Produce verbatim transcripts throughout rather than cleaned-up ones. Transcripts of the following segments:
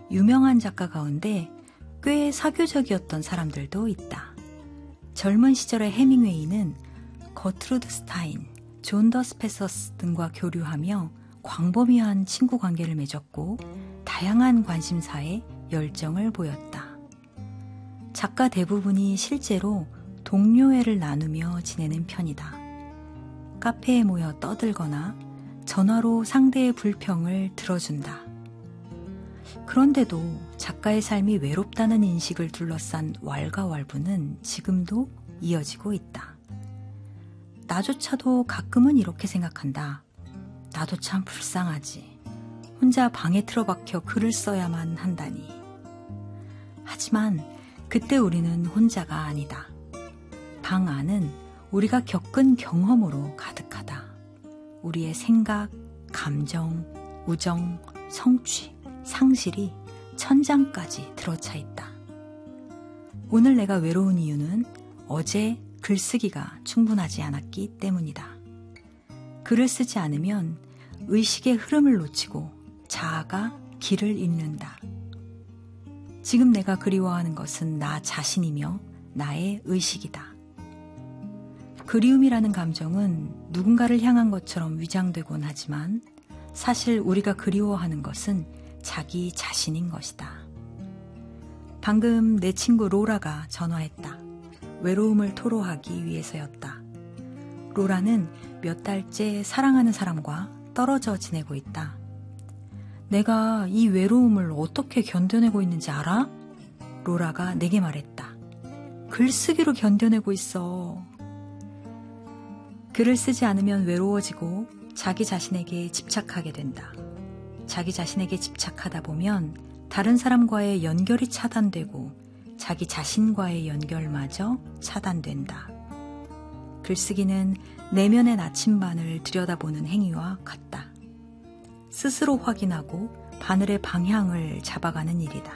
유명한 작가 가운데 꽤 사교적이었던 사람들도 있다. 젊은 시절의 해밍웨이는 거트루드 스타인, 존 더 스페서스 등과 교류하며 광범위한 친구 관계를 맺었고 다양한 관심사에 열정을 보였다. 작가 대부분이 실제로 동료애를 나누며 지내는 편이다. 카페에 모여 떠들거나 전화로 상대의 불평을 들어준다. 그런데도 작가의 삶이 외롭다는 인식을 둘러싼 왈가왈부는 지금도 이어지고 있다. 나조차도 가끔은 이렇게 생각한다. 나도 참 불쌍하지. 혼자 방에 틀어박혀 글을 써야만 한다니. 하지만 그때 우리는 혼자가 아니다. 방 안은 우리가 겪은 경험으로 가득하다. 우리의 생각, 감정, 우정, 성취, 상실이 천장까지 들어차 있다. 오늘 내가 외로운 이유는 어제 글쓰기가 충분하지 않았기 때문이다. 글을 쓰지 않으면 의식의 흐름을 놓치고 자아가 길을 잃는다. 지금 내가 그리워하는 것은 나 자신이며 나의 의식이다. 그리움이라는 감정은 누군가를 향한 것처럼 위장되곤 하지만 사실 우리가 그리워하는 것은 자기 자신인 것이다. 방금 내 친구 로라가 전화했다. 외로움을 토로하기 위해서였다. 로라는 몇 달째 사랑하는 사람과 떨어져 지내고 있다. 내가 이 외로움을 어떻게 견뎌내고 있는지 알아? 로라가 내게 말했다. 글쓰기로 견뎌내고 있어. 글을 쓰지 않으면 외로워지고 자기 자신에게 집착하게 된다. 자기 자신에게 집착하다 보면 다른 사람과의 연결이 차단되고 자기 자신과의 연결마저 차단된다. 글쓰기는 내면의 나침반을 들여다보는 행위와 같다. 스스로 확인하고 바늘의 방향을 잡아가는 일이다.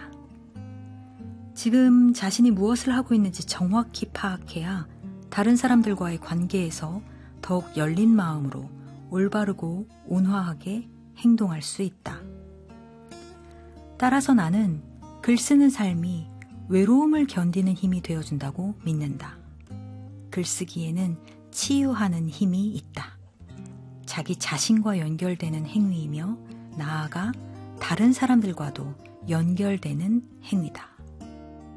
지금 자신이 무엇을 하고 있는지 정확히 파악해야 다른 사람들과의 관계에서 더욱 열린 마음으로 올바르고 온화하게 행동할 수 있다. 따라서 나는 글 쓰는 삶이 외로움을 견디는 힘이 되어준다고 믿는다. 글쓰기에는 치유하는 힘이 있다. 자기 자신과 연결되는 행위이며 나아가 다른 사람들과도 연결되는 행위다.